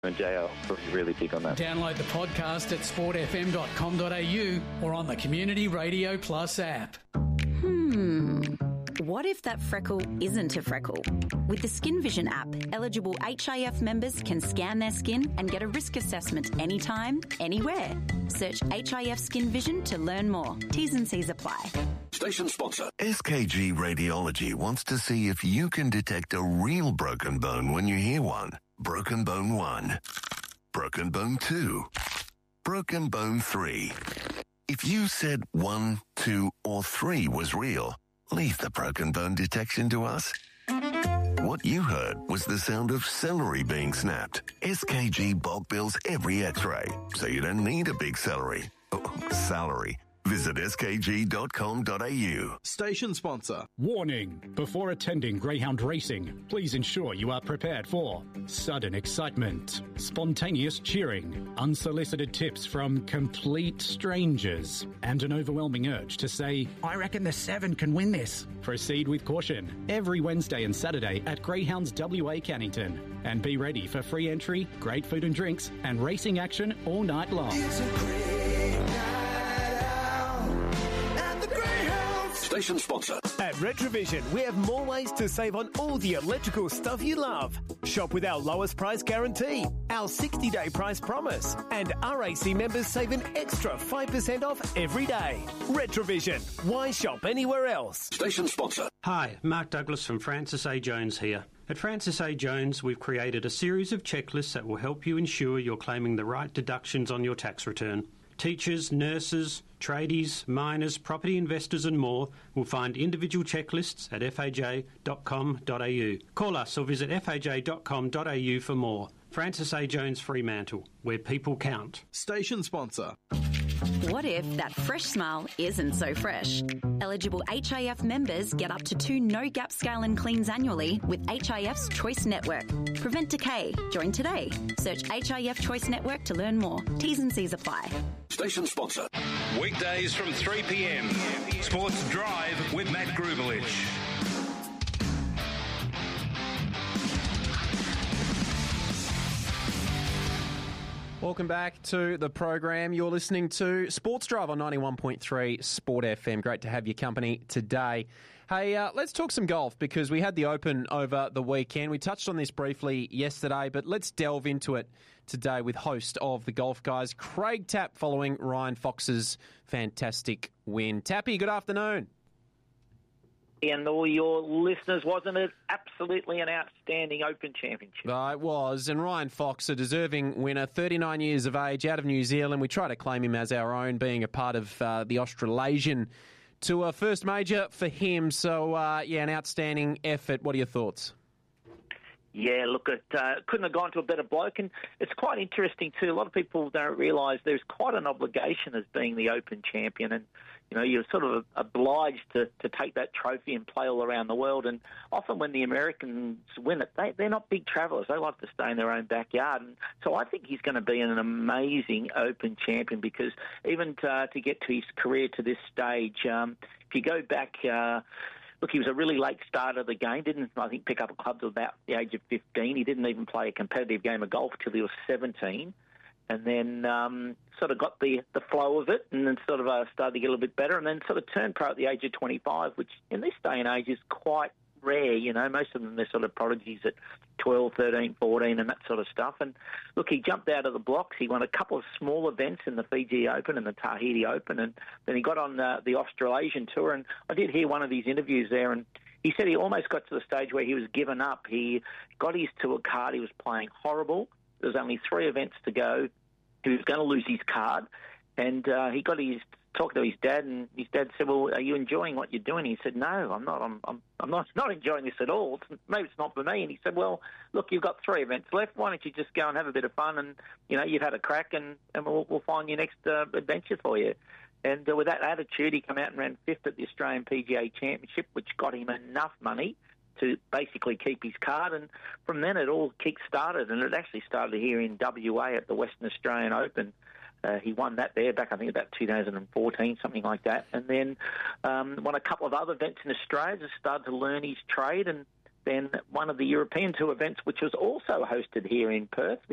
and JL are really big on that. Download the podcast at sportfm.com.au or on the Community Radio Plus app. What if that freckle isn't a freckle? With the Skin Vision app, eligible HIF members can scan their skin and get a risk assessment anytime, anywhere. Search HIF Skin Vision to learn more. T's and C's apply. Station sponsor. SKG Radiology wants to see if you can detect a real broken bone when you hear one. Broken bone 1. Broken bone 2. Broken bone 3. If you said 1, 2, or 3 was real, leave the broken bone detection to us. What you heard was the sound of celery being snapped. SKG bulk bills every x-ray, so you don't need a big salary. Visit skg.com.au. Station sponsor. Warning. Before attending greyhound racing, please ensure you are prepared for sudden excitement, spontaneous cheering, unsolicited tips from complete strangers, and an overwhelming urge to say, I reckon the 7 can win this. Proceed with caution every Wednesday and Saturday at Greyhounds WA Cannington. And be ready for free entry, great food and drinks, and racing action all night long. Station sponsor. At Retrovision, we have more ways to save on all the electrical stuff you love. Shop with our lowest price guarantee, our 60-day price promise, and RAC members save an extra 5% off every day. Retrovision. Why shop anywhere else? Station sponsor. Hi, Mark Douglas from Francis A. Jones here. At Francis A. Jones, we've created a series of checklists that will help you ensure you're claiming the right deductions on your tax return. Teachers, nurses, tradies, miners, property investors and more will find individual checklists at faj.com.au. Call us or visit faj.com.au for more. Francis A. Jones Fremantle, where people count. Station sponsor. What if that fresh smile isn't so fresh? Eligible HIF members get up to 2 no-gap scale and cleans annually with HIF's Choice Network. Prevent decay. Join today. Search HIF Choice Network to learn more. T's and C's apply. Station sponsor. Weekdays from 3 p.m. Sports Drive with Matt Grubelich. Welcome back to the program. You're listening to Sports Drive on 91.3 Sport FM. Great to have your company today. Hey, let's talk some golf because we had the Open over the weekend. We touched on this briefly yesterday, but let's delve into it today with host of the Golf Guys, Craig Tapp, following Ryan Fox's fantastic win. Tappy, good afternoon. And all your listeners, wasn't it absolutely an outstanding Open Championship? It was, and Ryan Fox, a deserving winner, 39 years of age, out of New Zealand. We try to claim him as our own, being a part of the Australasian Tour. First major for him, so an outstanding effort. What are your thoughts? Yeah, look, it couldn't have gone to a better bloke, and it's quite interesting too. A lot of people don't realise there's quite an obligation as being the Open champion, and you know, you're sort of obliged to take that trophy and play all around the world. And often when the Americans win it, they're not big travellers. They like to stay in their own backyard. And so I think he's going to be an amazing Open champion because even to get to his career to this stage, if you go back... Look, he was a really late starter of the game. Didn't, I think, pick up a club till about the age of 15. He didn't even play a competitive game of golf till he was 17. And then sort of got the flow of it and then sort of started to get a little bit better and then sort of turned pro at the age of 25, which in this day and age is quite rare. You know, most of them, they're sort of prodigies at 12, 13, 14 and that sort of stuff. And look, he jumped out of the blocks. He won a couple of small events in the Fiji Open and the Tahiti Open, and then he got on the Australasian Tour. And I did hear one of his interviews there, and he said he almost got to the stage where he was given up. He got his tour card. He was playing horrible. There was only 3 events to go. He was going to lose his card, and he got talked to his dad, and his dad said, "Well, are you enjoying what you're doing?" He said, "No, I'm not. I'm not enjoying this at all. Maybe it's not for me." And he said, "Well, look, you've got 3 events left. Why don't you just go and have a bit of fun? And you know, you've had a crack, and we'll find your next adventure for you." And with that attitude, he came out and ran 5th at the Australian PGA Championship, which got him enough money to basically keep his card. And from then it all kick-started, and it actually started here in WA at the Western Australian Open. He won that there back, I think, about 2014, something like that. And then won a couple of other events in Australia, just started to learn his trade. And then one of the European Tour events, which was also hosted here in Perth, the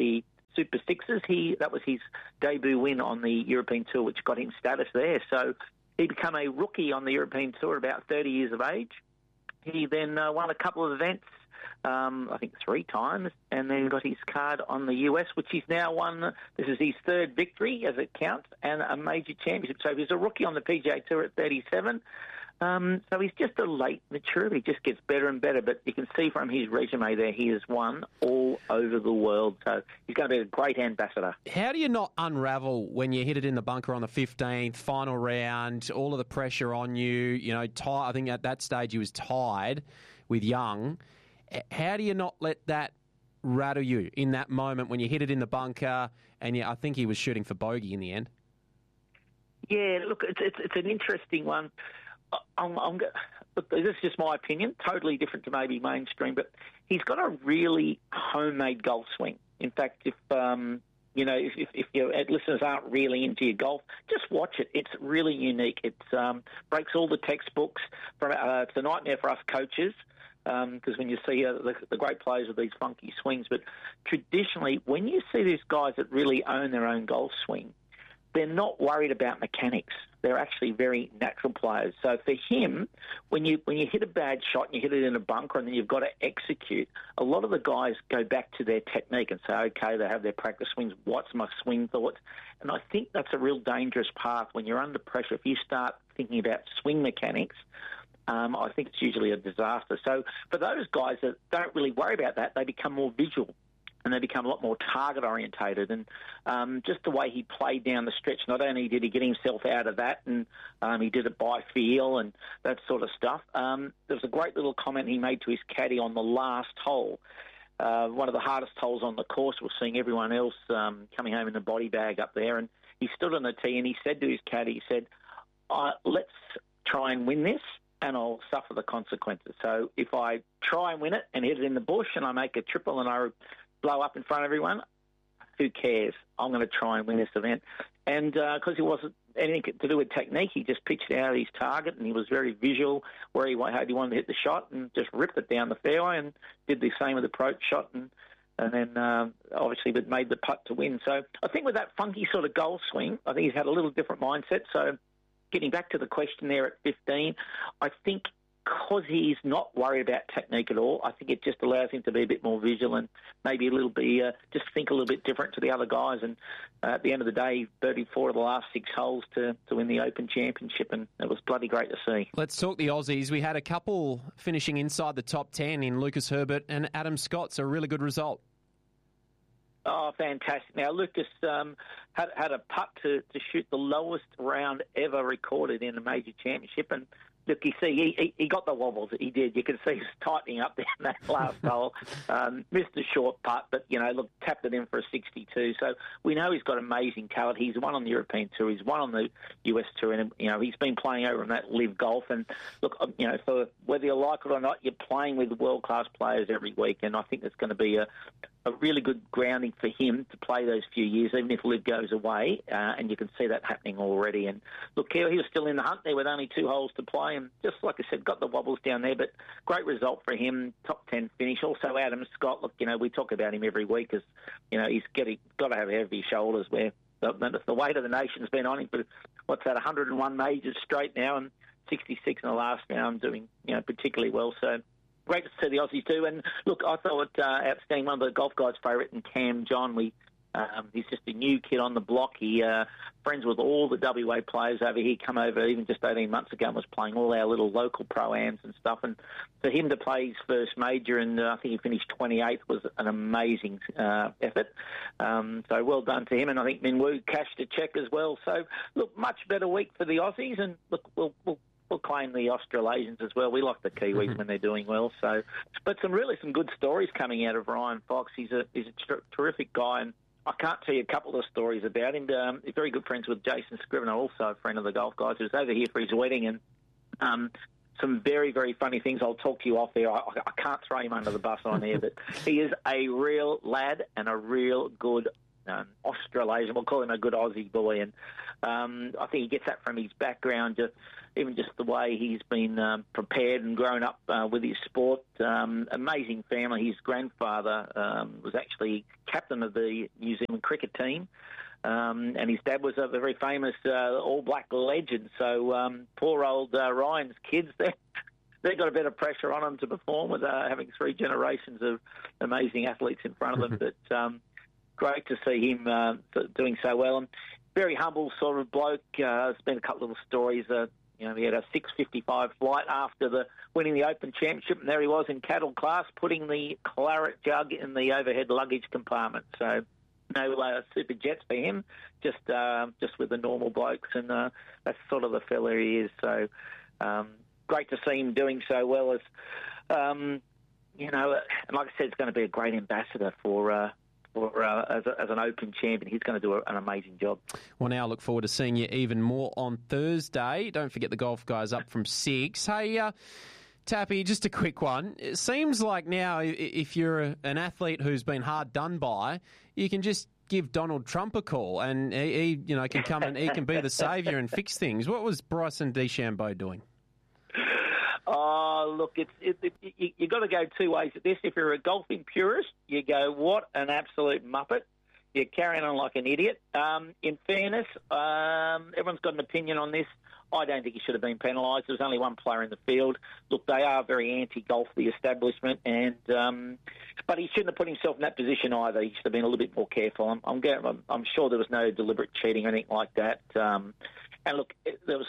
Super Sixes. That was his debut win on the European Tour, which got him status there. So he became a rookie on the European Tour at about 30 years of age. He then won a couple of events, I think 3 times, and then got his card on the US, which he's now won. This is his 3rd victory, as it counts, and a major championship. So he's a rookie on the PGA Tour at 37. So he's just a late maturity. He just gets better and better. But you can see from his resume there, he has won all over the world. So he's going to be a great ambassador. How do you not unravel when you hit it in the bunker on the 15th, final round, all of the pressure on you? I think at that stage he was tied with Young. How do you not let that rattle you in that moment when you hit it in the bunker? And I think he was shooting for bogey in the end. Yeah, look, it's an interesting one. Look, this is just my opinion, totally different to maybe mainstream, but he's got a really homemade golf swing. In fact, if your listeners aren't really into your golf, just watch it. It's really unique. It breaks all the textbooks. It's a nightmare for us coaches because when you see the great players with these funky swings, but traditionally, when you see these guys that really own their own golf swing, they're not worried about mechanics. They're actually very natural players. So for him, when you hit a bad shot and you hit it in a bunker and then you've got to execute, a lot of the guys go back to their technique and say, okay, they have their practice swings. What's my swing thoughts? And I think that's a real dangerous path when you're under pressure. If you start thinking about swing mechanics, I think it's usually a disaster. So for those guys that don't really worry about that, they become more visual. And they become a lot more target-orientated. And just the way he played down the stretch, not only did he get himself out of that, and he did it by feel and that sort of stuff. There was a great little comment he made to his caddy on the last hole. One of the hardest holes on the course was seeing everyone else coming home in a body bag up there. And he stood on the tee and he said to his caddy, he said, let's try and win this, and I'll suffer the consequences. So if I try and win it and hit it in the bush and I make a triple and I blow up in front of everyone, who cares? I'm going to try and win this event. And because he wasn't anything to do with technique, he just pitched out his target and he was very visual how he wanted to hit the shot and just ripped it down the fairway and did the same with the approach shot and then obviously made the putt to win. So I think with that funky sort of golf swing, I think he's had a little different mindset. So getting back to the question there at 15, I think because he's not worried about technique at all, I think it just allows him to be a bit more visual and maybe a little bit, just think a little bit different to the other guys. And at the end of the day, he birdied 4 of the last 6 holes to win the Open Championship, and it was bloody great to see. Let's talk the Aussies. We had a couple finishing inside the top 10 in Lucas Herbert and Adam Scott, so a really good result. Oh, fantastic. Now, Lucas had a putt to shoot the lowest round ever recorded in a major championship, and look, you see, he got the wobbles. He did. You can see he's tightening up there in that last hole. Missed a short putt, but, tapped it in for a 62. So we know he's got amazing talent. He's won on the European Tour. He's won on the US Tour. And, he's been playing over in that Live Golf. And, look, for whether you like it or not, you're playing with world-class players every week. And I think it's going to be a really good grounding for him to play those few years, even if Liv goes away, and you can see that happening already. And look, he was still in the hunt there with only 2 holes to play, and just like I said, got the wobbles down there, but great result for him, top 10 finish. Also, Adam Scott, look, we talk about him every week because, he's got to have heavy shoulders where the weight of the nation's been on him, but what's that, 101 majors straight now and 66 in the last round, doing, particularly well, so great to see the Aussies too. And look, I thought outstanding. One of the golf guys' favourite, and Cam John. He's just a new kid on the block. He friends with all the WA players over here. Come over even just 18 months ago and was playing all our little local pro-ams and stuff. And for him to play his first major, and I think he finished 28th, was an amazing effort. So well done to him. And I think Minwoo cashed a check as well. So look, much better week for the Aussies. And look, we'll claim the Australasians as well. We like the Kiwis when they're doing well. So, but some good stories coming out of Ryan Fox. He's a terrific guy, and I can't tell you a couple of stories about him. He's very good friends with Jason Scrivener, also a friend of the golf guys, who's over here for his wedding, and some very, very funny things. I'll talk to you off there. I can't throw him under the bus on here, but he is a real lad and a real good Australasian. We'll call him a good Aussie boy. And I think he gets that from his background, even just the way he's been prepared and grown up with his sport. Amazing family. His grandfather was actually captain of the New Zealand cricket team. And his dad was a very famous All Black legend. So poor old Ryan's kids, they've got a bit of pressure on them to perform with having three generations of amazing athletes in front of them. But great to see him doing so well. And very humble sort of bloke. There's been a couple of little stories. He had a 6:55 flight after winning the Open Championship, and there he was in cattle class, putting the claret jug in the overhead luggage compartment. So no super jets for him, just with the normal blokes, and that's sort of the fella he is. So great to see him doing so well. As and like I said, it's going to be a great ambassador as an Open champion. He's going to do an amazing job. Well, now I look forward to seeing you even more on Thursday. Don't forget the golf guys up from 6. Hey, Tappy, just a quick one. It seems like now if you're an athlete who's been hard done by, you can just give Donald Trump a call and he can come and he can be the saviour and fix things. What was Bryson DeChambeau doing? Oh, look, you've got to go two ways at this. If you're a golfing purist, you go, what an absolute muppet. You're carrying on like an idiot. In fairness, everyone's got an opinion on this. I don't think he should have been penalised. There was only one player in the field. Look, they are very anti-golf, the establishment, but he shouldn't have put himself in that position either. He should have been a little bit more careful. I'm sure there was no deliberate cheating or anything like that. And look, there was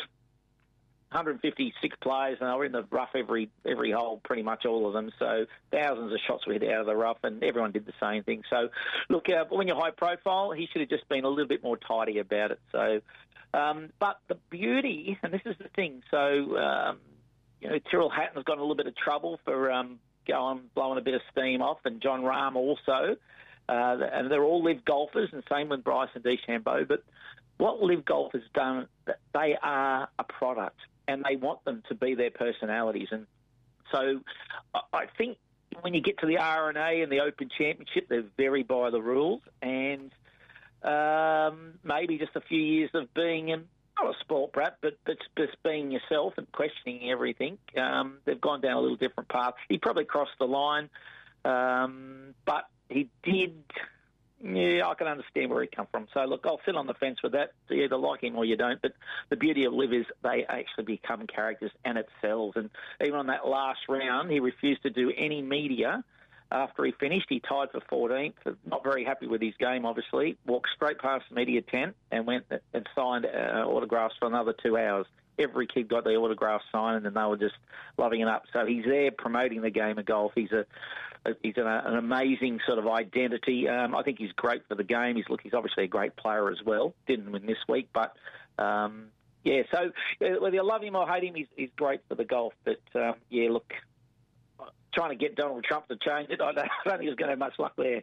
156 players, and they were in the rough every hole, pretty much all of them. So thousands of shots were hit out of the rough, and everyone did the same thing. So, look, when you're high profile, he should have just been a little bit more tidy about it. So, but the beauty, and this is the thing. So, Tyrrell Hatton's got in a little bit of trouble for blowing a bit of steam off, and John Rahm also. And they're all live golfers, and same with Bryson DeChambeau. But what live golf has done, they are a product, and they want them to be their personalities. And so I think when you get to the R&A and the Open Championship, they're very by the rules. And maybe just a few years of being, not a spoilt brat, but just being yourself and questioning everything, they've gone down a little different path. He probably crossed the line, but he did... Yeah, I can understand where he come from. So, look, I'll sit on the fence with that. You either like him or you don't. But the beauty of Liv is they actually become characters, and it sells. And even on that last round, he refused to do any media after he finished. He tied for 14th, not very happy with his game, obviously. Walked straight past the media tent and went and signed autographs for another 2 hours. Every kid got the autograph signed, and they were just loving it up. So he's there promoting the game of golf. He's an amazing sort of identity. I think he's great for the game. He's obviously a great player as well. Didn't win this week, but so whether you love him or hate him, he's great for the golf. But look, trying to get Donald Trump to change it, I don't think he's going to have much luck there.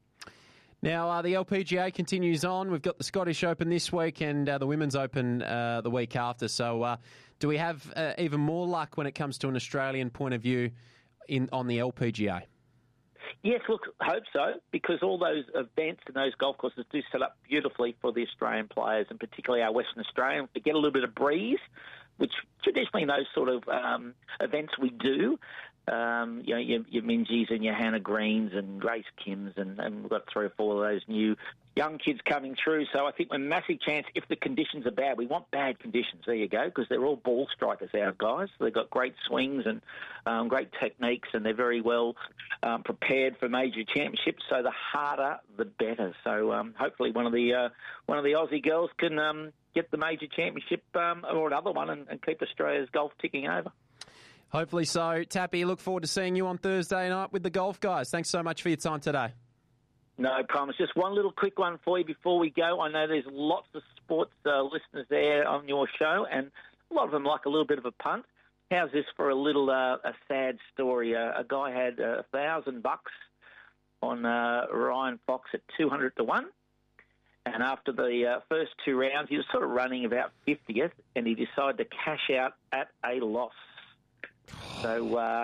Now, the LPGA continues on. We've got the Scottish Open this week and the Women's Open the week after. So do we have even more luck when it comes to an Australian point of view on the LPGA? Yes, look, I hope so, because all those events and those golf courses do set up beautifully for the Australian players, and particularly our Western Australians, to get a little bit of breeze, which traditionally in those sort of events we do. Your Minjies and your Hannah Greens and Grace Kims, and we've got 3 or 4 of those new young kids coming through. So I think we're a massive chance if the conditions are bad. We want bad conditions. There you go, because they're all ball strikers, our guys. They've got great swings and great techniques, and they're very well prepared for major championships. So the harder, the better. So hopefully one of the Aussie girls can get the major championship or another one and keep Australia's golf ticking over. Hopefully so. Tappy, look forward to seeing you on Thursday night with the golf guys. Thanks so much for your time today. No promise. Just one little quick one for you before we go. I know there's lots of sports listeners there on your show, and a lot of them like a little bit of a punt. How's this for a little a sad story? A guy had $1,000 on Ryan Fox at 200 to 1. And after the first 2 rounds, he was sort of running about 50th, and he decided to cash out at a loss. So,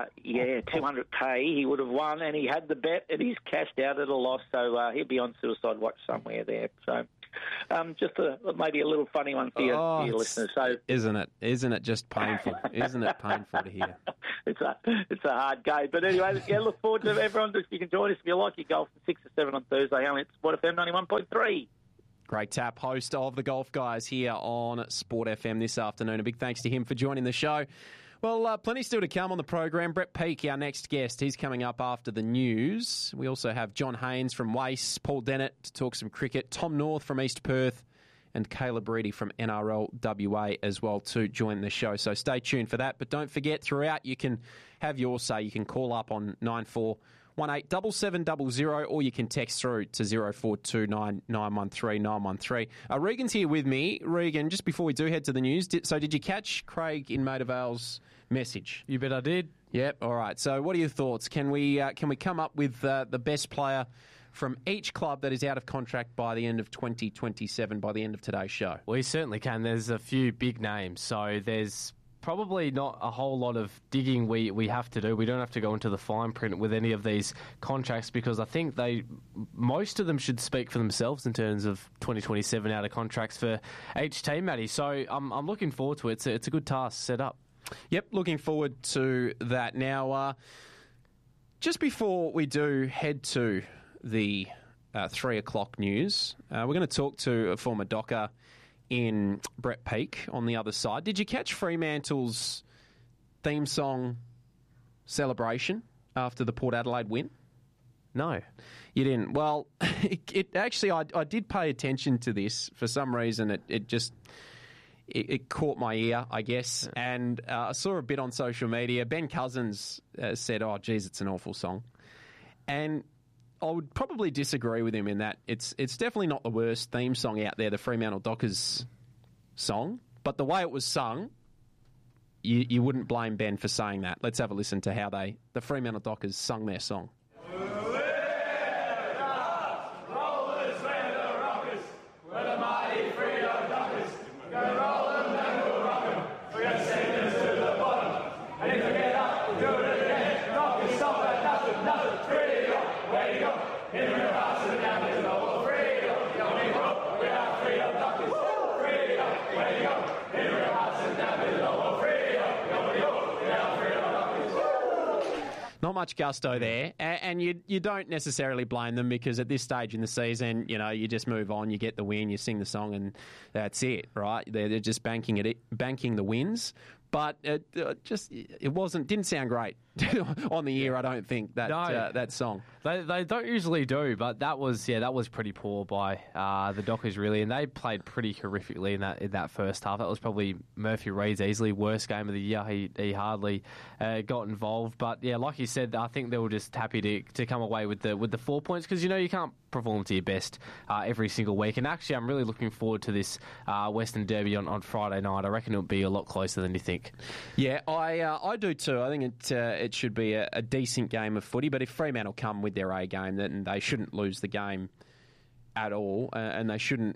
200K he would have won, and he had the bet, and he's cashed out at a loss, so he'll be on suicide watch somewhere there. So, just maybe a little funny one for your listeners. So, Isn't it just painful? Isn't it painful to hear? It's a hard game. But anyway, look forward to everyone. You can join us if you like your golf from 6 to 7 on Thursday, only at Sport FM 91.3. Great tap, host of the Golf Guys here on Sport FM this afternoon. A big thanks to him for joining the show. Well, plenty still to come on the program. Brett Peake, our next guest, he's coming up after the news. We also have John Haynes from Wace, Paul Dennett to talk some cricket, Tom North from East Perth, and Caleb Reedy from NRL WA as well to join the show. So stay tuned for that. But don't forget, throughout, you can have your say. You can call up on 9418 7700, or you can text through to 0429 913 913. Regan's here with me. Regan, just before we do head to the news, did you catch Craig in Maida Vale's message? You bet I did. Yep. All right. So what are your thoughts? Can we come up with the best player from each club that is out of contract by the end of 2027, by the end of today's show? We certainly can. There's a few big names, so there's probably not a whole lot of digging we have to do. We don't have to go into the fine print with any of these contracts, because I think most of them should speak for themselves in terms of 2027 out of contracts for each team, Matty. So I'm looking forward to it. It's a good task set up. Yep, looking forward to that. Now, just before we do head to the 3 o'clock news, we're going to talk to a former Docker in Brett Peake on the other side. Did you catch Fremantle's theme song celebration after the Port Adelaide win? No. You didn't? Well, it actually, I did pay attention to this. For some reason, it caught my ear, I guess, and I saw a bit on social media. Ben Cousins said, "Oh, geez, it's an awful song," and I would probably disagree with him in that it's definitely not the worst theme song out there, the Fremantle Dockers song, but the way it was sung, you wouldn't blame Ben for saying that. Let's have a listen to how the Fremantle Dockers sung their song. Not much gusto there, and you don't necessarily blame them, because at this stage in the season, you just move on, you get the win, you sing the song, and that's it, right? They're just banking the wins. But it didn't sound great on the ear. I don't think that song. They don't usually do, but that was pretty poor by the Dockers really, and they played pretty horrifically in that first half. That was probably Murphy Reid's easily worst game of the year. He hardly got involved, but yeah, like you said, I think they were just happy to come away with the 4 points, because you can't perform to your best every single week. And actually, I'm really looking forward to this Western Derby on Friday night. I reckon it'll be a lot closer than you think. Yeah, I do too. I think it should be a decent game of footy, but if Fremantle come with their A game, then they shouldn't lose the game at all, and they shouldn't,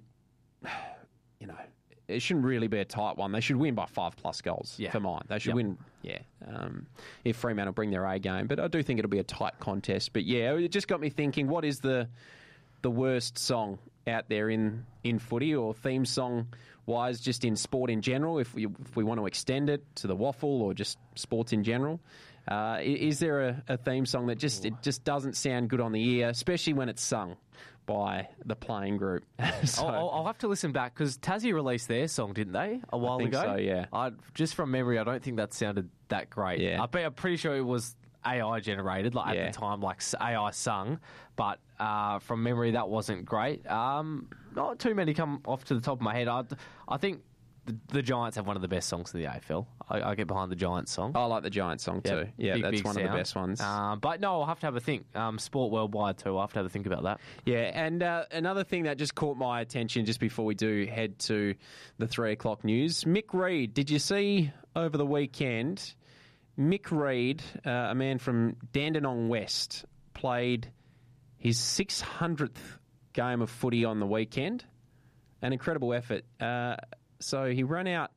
it shouldn't really be a tight one. They should win by 5+ goals for mine. They should win, if Fremantle bring their A game. But I do think it'll be a tight contest. But yeah, it just got me thinking, what is the worst song out there in footy, or theme song wise, just in sport in general, if we want to extend it to the waffle or just sports in general? Is there a theme song that just doesn't sound good on the ear, especially when it's sung by the playing group? So, I'll have to listen back, because Tassie released their song, didn't they, a while ago? So, yeah. Just from memory, I don't think that sounded that great. Yeah. I'm pretty sure it was AI generated, at the time, AI sung, but from memory, that wasn't great. Not too many come off to the top of my head. I think the Giants have one of the best songs in the AFL. I get behind the Giants song. I like the Giants song too. Yeah, that's one of the best ones. But no, I'll have to have a think. Sport Worldwide too. I'll have to have a think about that. Yeah, and another thing that just caught my attention just before we do head to the 3 o'clock news, Mick Reid. Did you see over the weekend, Mick Reid, a man from Dandenong West, played his 600th game of footy on the weekend? An incredible effort. So he ran out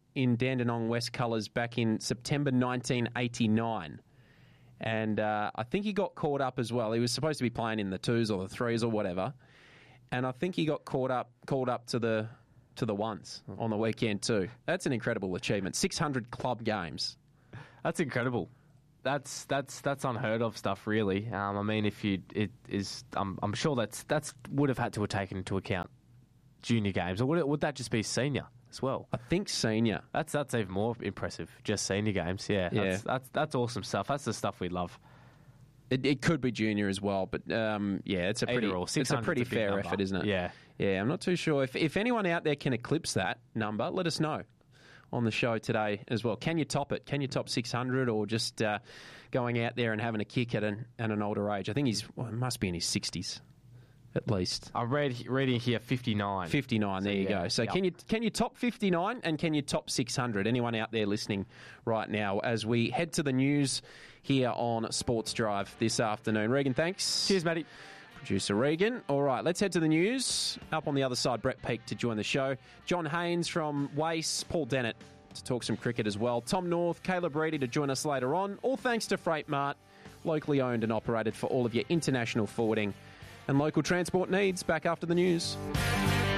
in Dandenong West colours back in September 1989. And I think he got caught up as well. He was supposed to be playing in the 2s or the 3s or whatever. And I think he got called up to the 1s on the weekend too. That's an incredible achievement. 600 club games. That's incredible. That's unheard of stuff, really. I mean, I'm sure that's would have had to have taken into account junior games, or would that just be senior as well? I think senior. That's even more impressive. Just senior games, yeah. That's awesome stuff. That's the stuff we love. It could be junior as well, but it's a pretty fair effort, isn't it? Yeah. I'm not too sure if anyone out there can eclipse that number. Let us know on the show today as well. Can you top it? Can you top 600, or just going out there and having a kick at an older age? I think he must be in his 60s. At least. I'm reading here 59. 59, there you go. So can you top 59 and can you top 600? Anyone out there listening right now as we head to the news here on Sports Drive this afternoon. Regan, thanks. Cheers, Matty. Producer Regan. All right, let's head to the news. Up on the other side, Brett Peake to join the show. John Haynes from Wace, Paul Dennett to talk some cricket as well. Tom North, Caleb Reedy to join us later on. All thanks to Freight Mart, locally owned and operated for all of your international forwarding and local transport needs. Back after the news.